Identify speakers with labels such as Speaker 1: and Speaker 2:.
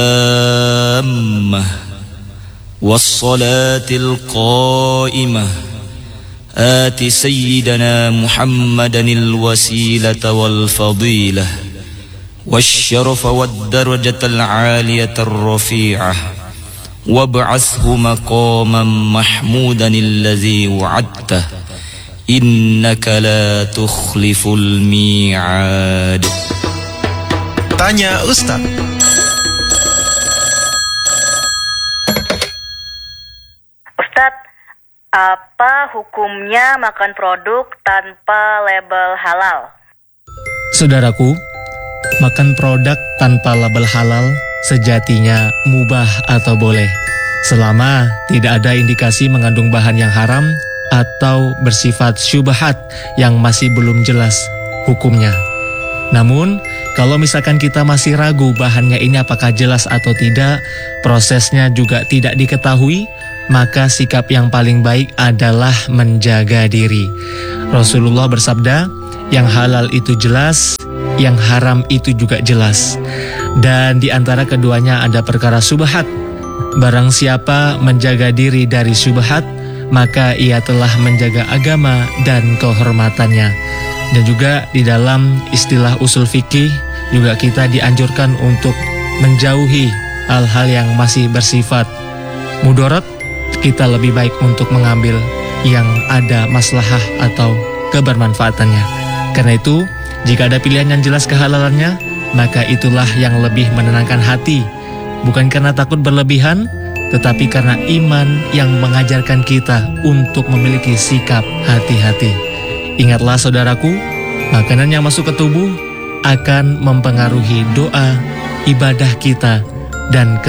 Speaker 1: التامة والصلاة القائمة آت سيدنا محمدا الوسيلة والفضيلة والشرف والدرجة العالية الرفيعة وابعثه مقاما محمودا الذي وعدته إنك لا تخلف الميعاد.
Speaker 2: Tanya Ustaz.
Speaker 3: Ustaz, apa hukumnya makan produk tanpa label halal?
Speaker 4: Saudaraku, makan produk tanpa label halal sejatinya mubah atau boleh, selama tidak ada indikasi mengandung bahan yang haram atau bersifat syubhat yang masih belum jelas hukumnya. Namun, kalau misalkan kita masih ragu bahannya ini apakah jelas atau tidak, prosesnya juga tidak diketahui, maka sikap yang paling baik adalah menjaga diri. Rasulullah bersabda, yang halal itu jelas, yang haram itu juga jelas. Dan di antara keduanya ada perkara syubhat. Barang siapa menjaga diri dari syubhat, maka ia telah menjaga agama dan kehormatannya. Dan juga di dalam istilah usul fikih juga kita dianjurkan untuk menjauhi hal-hal yang masih bersifat mudarat. Kita lebih baik untuk mengambil yang ada maslahah atau kebermanfaatannya. Karena itu, jika ada pilihan yang jelas kehalalannya, maka itulah yang lebih menenangkan hati. Bukan karena takut berlebihan, tetapi karena iman yang mengajarkan kita untuk memiliki sikap hati-hati. Ingatlah saudaraku, makanan yang masuk ke tubuh akan mempengaruhi doa, ibadah kita, dan